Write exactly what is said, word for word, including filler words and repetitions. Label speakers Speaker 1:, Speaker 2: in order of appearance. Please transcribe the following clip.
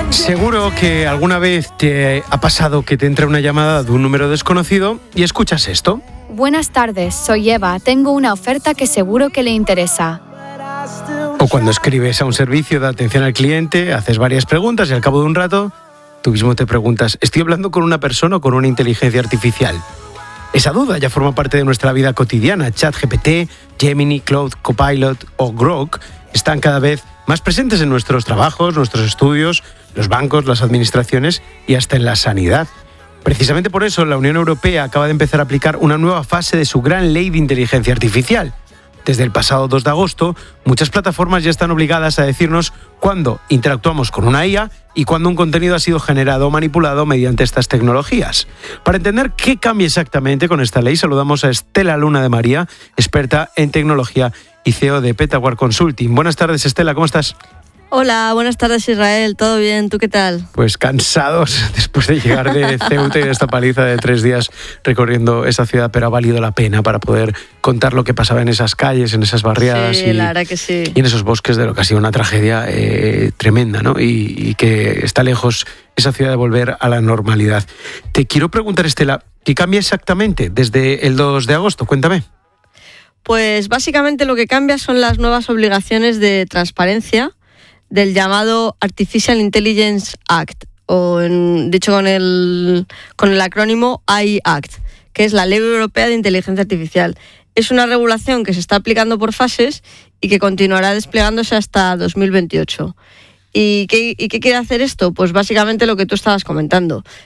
Speaker 1: Seguro que alguna vez te ha pasado que te entra una llamada de un número desconocido y escuchas esto.
Speaker 2: Buenas tardes, soy Eva. Tengo una oferta que seguro que le interesa.
Speaker 1: O cuando escribes a un servicio de atención al cliente, haces varias preguntas y al cabo de un rato, tú mismo te preguntas, ¿estoy hablando con una persona o con una inteligencia artificial? Esa duda ya forma parte de nuestra vida cotidiana. ChatGPT, Gemini, Claude, Copilot o Grok están cada vez más presentes en nuestros trabajos, nuestros estudios, los bancos, las administraciones y hasta en la sanidad. Precisamente por eso la Unión Europea acaba de empezar a aplicar una nueva fase de su gran ley de inteligencia artificial. Desde el pasado dos de agosto, muchas plataformas ya están obligadas a decirnos cuándo interactuamos con una I A y cuándo un contenido ha sido generado o manipulado mediante estas tecnologías. Para entender qué cambia exactamente con esta ley, saludamos a Estela Luna de María, experta en tecnología y C E O de Petawar Consulting. Buenas tardes, Estela, ¿cómo estás?
Speaker 3: Hola, buenas tardes Israel, ¿todo bien? ¿Tú qué tal?
Speaker 1: Pues cansados después de llegar de Ceuta y de esta paliza de tres días recorriendo esa ciudad, pero ha valido la pena para poder contar lo que pasaba en esas calles, en esas barriadas
Speaker 3: sí,
Speaker 1: y,
Speaker 3: la verdad que sí.
Speaker 1: y en esos bosques de lo que ha sido una tragedia eh, tremenda, ¿no? Y, y que está lejos esa ciudad de volver a la normalidad. Te quiero preguntar, Estela, ¿qué cambia exactamente desde el dos de agosto? Cuéntame.
Speaker 3: Pues básicamente lo que cambia son las nuevas obligaciones de transparencia del llamado Artificial Intelligence Act, o en, dicho con el, con el acrónimo A I Act, que es la Ley Europea de Inteligencia Artificial. Es una regulación que se está aplicando por fases y que continuará desplegándose hasta dos mil veintiocho. ¿Y qué, ¿Y qué quiere hacer esto? Pues básicamente lo que tú estabas comentando,